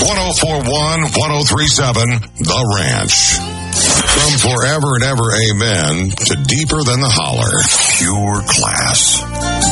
1041, 1037, The Ranch. From forever and ever amen to deeper than the holler, pure class.